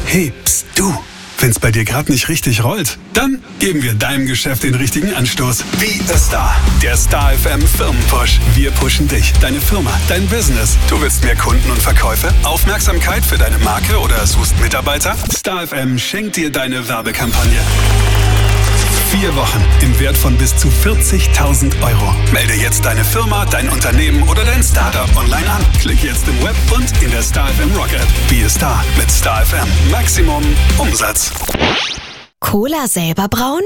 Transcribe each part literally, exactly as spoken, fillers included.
Hey, pst, du. Wenn's bei dir gerade nicht richtig rollt, dann geben wir deinem Geschäft den richtigen Anstoß. Be a Star. Der Star F M Firmenpush. Wir pushen dich, deine Firma, dein Business. Du willst mehr Kunden und Verkäufe, Aufmerksamkeit für deine Marke oder suchst Mitarbeiter? Star F M schenkt dir deine Werbekampagne. Vier Wochen im Wert von bis zu vierzigtausend Euro. Melde jetzt deine Firma, dein Unternehmen oder dein Startup online an. Klick jetzt im Web und in der Star F M Rock App. Be a Star mit Star F M. Maximum Umsatz. Cola selber brauen?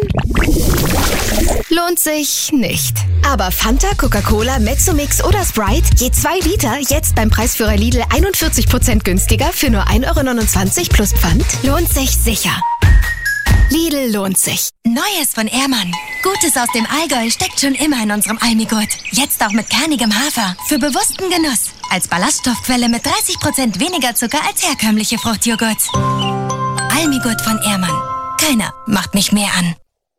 Lohnt sich nicht. Aber Fanta, Coca-Cola, Mezzomix oder Sprite, je zwei Liter, jetzt beim Preisführer Lidl einundvierzig Prozent günstiger für nur ein Euro neunundzwanzig plus Pfand, lohnt sich sicher. Lidl lohnt sich. Neues von Ehrmann. Gutes aus dem Allgäu steckt schon immer in unserem Almigurt. Jetzt auch mit kernigem Hafer. Für bewussten Genuss. Als Ballaststoffquelle mit dreißig Prozent weniger Zucker als herkömmliche Fruchtjoghurts. Almigurt von Ehrmann. Keiner macht mich mehr an.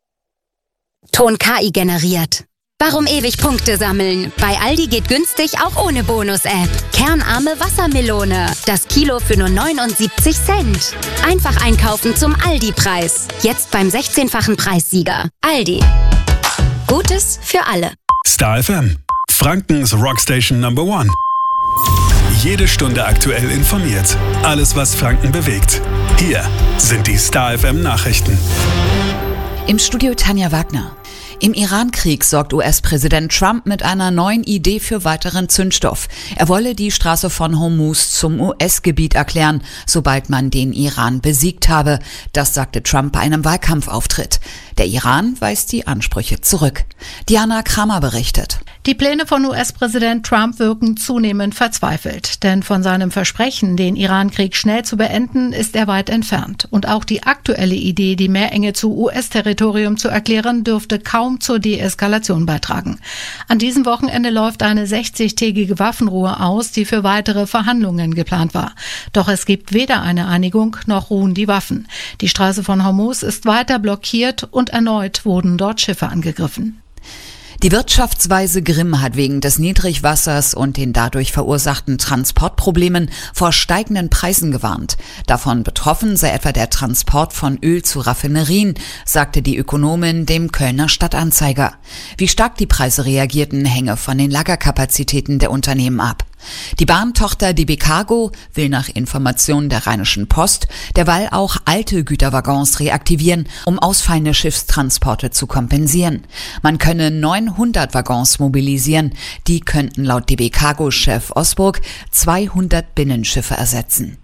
Ton K I generiert. Warum ewig Punkte sammeln? Bei Aldi geht günstig auch ohne Bonus-App. Kernarme Wassermelone. Das Kilo für nur neunundsiebzig Cent. Einfach einkaufen zum Aldi-Preis. Jetzt beim sechzehnfachen Preissieger. Aldi. Gutes für alle. Star F M. Frankens Rockstation Number One. Jede Stunde aktuell informiert. Alles, was Franken bewegt. Hier sind die Star F M Nachrichten. Im Studio Tanja Wagner. Im Iran-Krieg sorgt U S-Präsident Trump mit einer neuen Idee für weiteren Zündstoff. Er wolle die Straße von Hormuz zum U S-Gebiet erklären, sobald man den Iran besiegt habe. Das sagte Trump bei einem Wahlkampfauftritt. Der Iran weist die Ansprüche zurück. Diana Kramer berichtet. Die Pläne von U S-Präsident Trump wirken zunehmend verzweifelt. Denn von seinem Versprechen, den Iran-Krieg schnell zu beenden, ist er weit entfernt. Und auch die aktuelle Idee, die Meerenge zu U S-Territorium zu erklären, dürfte kaum zur Deeskalation beitragen. An diesem Wochenende läuft eine sechzigtägige Waffenruhe aus, die für weitere Verhandlungen geplant war. Doch es gibt weder eine Einigung noch ruhen die Waffen. Die Straße von Hormuz ist weiter blockiert und erneut wurden dort Schiffe angegriffen. Die Wirtschaftsweise Grimm hat wegen des Niedrigwassers und den dadurch verursachten Transportproblemen vor steigenden Preisen gewarnt. Davon betroffen sei etwa der Transport von Öl zu Raffinerien, sagte die Ökonomin dem Kölner Stadtanzeiger. Wie stark die Preise reagierten, hänge von den Lagerkapazitäten der Unternehmen ab. Die Bahntochter D B Cargo will nach Informationen der Rheinischen Post derweil auch alte Güterwaggons reaktivieren, um ausfallende Schiffstransporte zu kompensieren. Man könne neunhundert Waggons mobilisieren. Die könnten laut D B Cargo-Chef Osburg zweihundert Binnenschiffe ersetzen.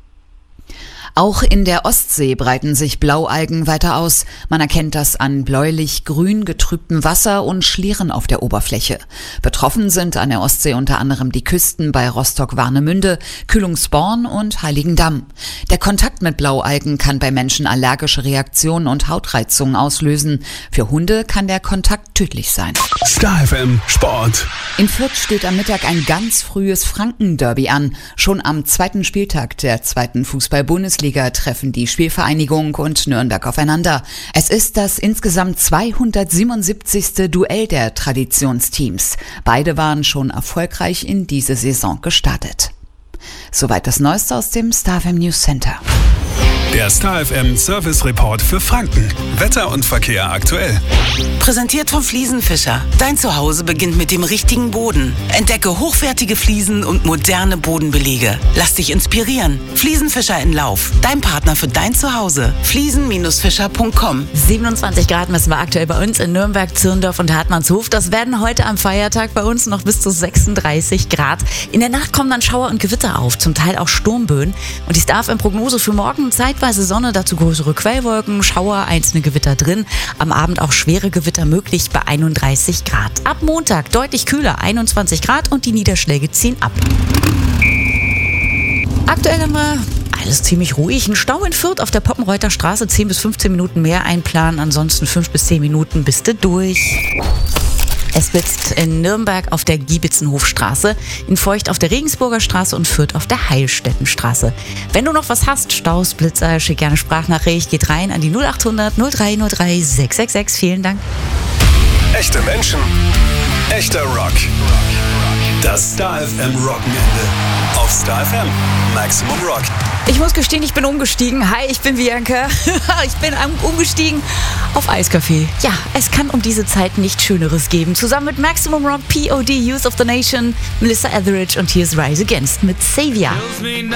Auch in der Ostsee breiten sich Blaualgen weiter aus. Man erkennt das an bläulich-grün getrübtem Wasser und Schlieren auf der Oberfläche. Betroffen sind an der Ostsee unter anderem die Küsten bei Rostock-Warnemünde, Kühlungsborn und Heiligendamm. Der Kontakt mit Blaualgen kann bei Menschen allergische Reaktionen und Hautreizungen auslösen. Für Hunde kann der Kontakt tödlich sein. Star F M Sport. In Fürth steht am Mittag ein ganz frühes Franken-Derby an. Schon am zweiten Spieltag der zweiten Fußball-Bundesliga treffen die Spielvereinigung und Nürnberg aufeinander. Es ist das insgesamt zweihundertsiebenundsiebzigste Duell der Traditionsteams. Beide waren schon erfolgreich in diese Saison gestartet. Soweit das Neueste aus dem Star F M News Center. Der Star F M Service Report für Franken. Wetter und Verkehr aktuell. Präsentiert vom Fliesenfischer. Dein Zuhause beginnt mit dem richtigen Boden. Entdecke hochwertige Fliesen und moderne Bodenbelege. Lass dich inspirieren. Fliesenfischer in Lauf. Dein Partner für dein Zuhause. fliesen Fischer punkt com. siebenundzwanzig Grad messen wir aktuell bei uns in Nürnberg, Zirndorf und Hartmannshof. Das werden heute am Feiertag bei uns noch bis zu sechsunddreißig Grad. In der Nacht kommen dann Schauer und Gewitter auf, zum Teil auch Sturmböen. Und die Star F M-Prognose für morgen: zeitweise Sonne, dazu größere Quellwolken, Schauer, einzelne Gewitter drin. Am Abend auch schwere Gewitter möglich bei einunddreißig Grad. Ab Montag deutlich kühler, einundzwanzig Grad, und die Niederschläge ziehen ab. Aktuell haben wir alles ziemlich ruhig. Ein Stau in Fürth auf der Poppenreuther Straße, zehn bis fünfzehn Minuten mehr einplanen. Ansonsten fünf bis zehn Minuten bist du durch. Es blitzt in Nürnberg auf der Giebitzenhofstraße, in Feucht auf der Regensburger Straße und Fürth auf der Heilstättenstraße. Wenn du noch was hast, Staus, Blitzer, schick gerne Sprachnachricht, geht rein an die null achthundert null drei null drei sechs sechs sechs. Vielen Dank. Echte Menschen, echter Rock. Das Star F M Wochenende auf Star F M Maximum Rock. Ich muss gestehen, ich bin umgestiegen. Hi, ich bin Bianca. Ich bin umgestiegen auf Eiskaffee. Ja, es kann um diese Zeit nichts Schöneres geben. Zusammen mit Maximum Rock, P O D, Youth of the Nation, Melissa Etheridge und hier ist Rise Against mit Savior.